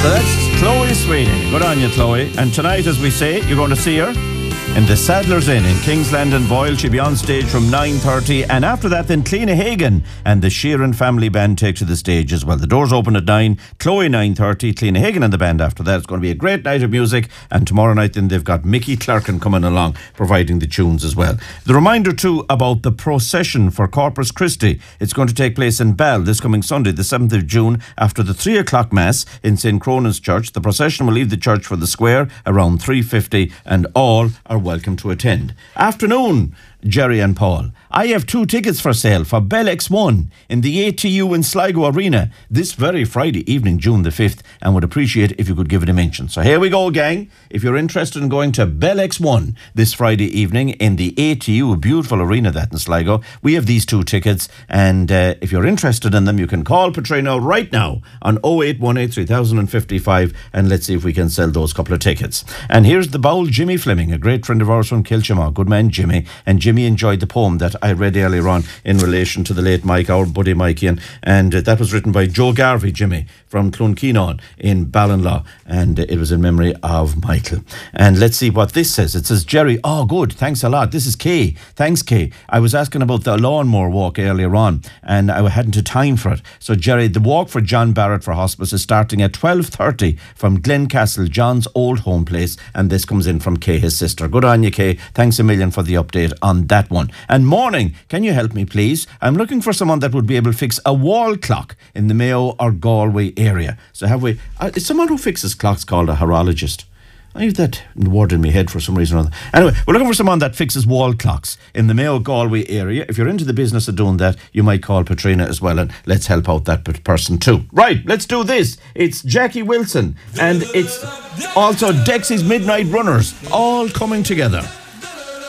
So that's Chloe Sweeney. Good on you, Chloe. And tonight, as we say, you're going to see her in the Sadler's Inn in Kingsland and Boyle. She'll be on stage from 9:30. And after that, then Cleena Hagan and the Sheeran Family Band take to the stage as well. The doors open at 9. Chloe 9:30. Cleena Hagan and the band after that. It's going to be a great night of music. And tomorrow night, then they've got Mickey Clerkin coming along, providing the tunes as well. The reminder too about the procession for Corpus Christi. It's going to take place in Bell this coming Sunday, the 7th of June, after the 3 o'clock Mass in St. Cronan's Church. The procession will leave the church for the square around 3:50 and all are welcome to attend. Afternoon, Jerry and Paul. I have 2 tickets for sale for Bell X1 in the ATU in Sligo Arena this very Friday evening, June the 5th, and would appreciate if you could give it a mention. So here we go, gang. If you're interested in going to Bell X1 this Friday evening in the ATU, a beautiful arena that in Sligo, we have these 2 tickets, and if you're interested in them, you can call Petrino right now on 0818 3055, and let's see if we can sell those couple of tickets. And here's the bowl, Jimmy Fleming, a great friend of ours from Kilchama. Good man, Jimmy. And Jimmy enjoyed the poem that I read earlier on in relation to the late Mike, our buddy Mikey, and that was written by Joe Garvey, Jimmy, from Clonkeenown in Ballinlaw, and it was in memory of Michael. And let's see what this says. It says, Jerry, oh good, thanks a lot. This is Kay. Thanks, Kay. I was asking about the lawnmower walk earlier on, and I hadn't had time for it. So Jerry, the walk for John Barrett for Hospice is starting at 12:30 from Glencastle, John's old home place, and this comes in from Kay, his sister. Good on you, Kay. Thanks a million for the update on that one. And morning, can you help me please? I'm looking for someone that would be able to fix a wall clock in the Mayo or Galway area. So have we, is someone who fixes clocks called a horologist? I have that word in my head for some reason or other. Anyway, we're looking for someone that fixes wall clocks in the Mayo Galway area. If you're into the business of doing that, you might call Petrina as well, and let's help out that person too. Right, let's do this. It's Jackie Wilson, and it's also Dexy's Midnight Runners, all coming together.